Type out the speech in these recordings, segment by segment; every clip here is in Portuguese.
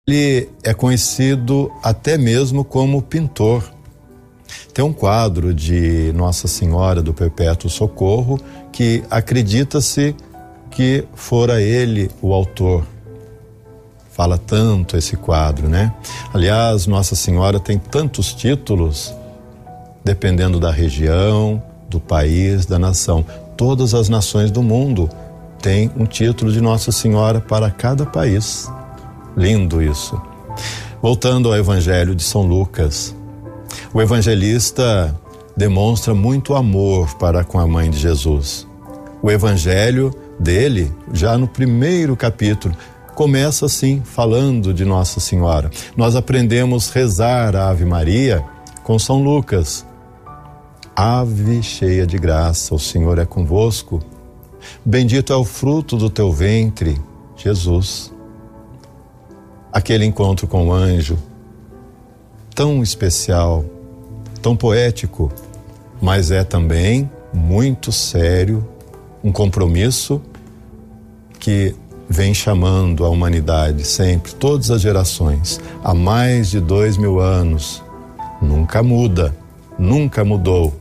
Ele é conhecido até mesmo como pintor. Tem um quadro de Nossa Senhora do Perpétuo Socorro que acredita-se que fora ele o autor. Fala tanto esse quadro, né? Aliás, Nossa Senhora tem tantos títulos, dependendo da região, do país, da nação. Todas as nações do mundo têm um título de Nossa Senhora para cada país. Lindo isso. Voltando ao Evangelho de São Lucas, o evangelista demonstra muito amor para com a mãe de Jesus. O evangelho dele, já no primeiro capítulo, começa assim, falando de Nossa Senhora. Nós aprendemos a rezar a Ave Maria com São Lucas. Ave cheia de graça, o Senhor é convosco. Bendito é o fruto do teu ventre, Jesus. Aquele encontro com o anjo, tão especial, tão poético, mas é também muito sério, um compromisso que vem chamando a humanidade sempre, todas as gerações, há mais de 2000 anos. Nunca muda, nunca mudou.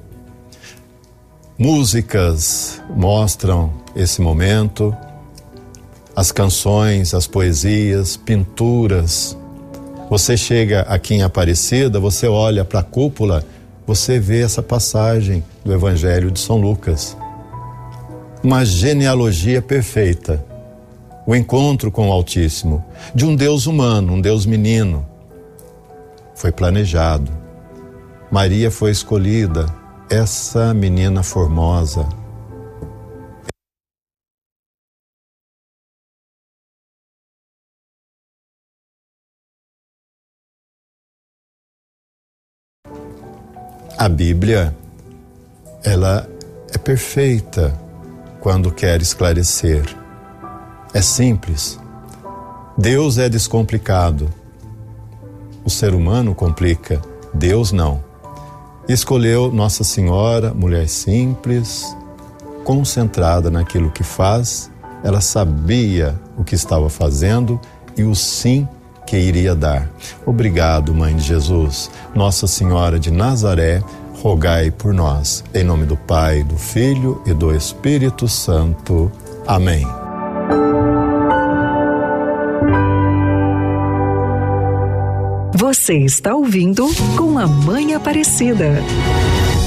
Músicas mostram esse momento, as canções, as poesias, pinturas. Você chega aqui em Aparecida, você olha para a cúpula, você vê essa passagem do Evangelho de São Lucas. Uma genealogia perfeita. O encontro com o Altíssimo, de um Deus humano, um Deus menino. Foi planejado. Maria foi escolhida, essa menina formosa. A Bíblia, ela é perfeita quando quer esclarecer. É simples. Deus é descomplicado. O ser humano complica, Deus não. Escolheu Nossa Senhora, mulher simples, concentrada naquilo que faz. Ela sabia o que estava fazendo e o sim que iria dar. Obrigado, Mãe de Jesus. Nossa Senhora de Nazaré, rogai por nós. Em nome do Pai, do Filho e do Espírito Santo. Amém. Você está ouvindo Com a Mãe Aparecida.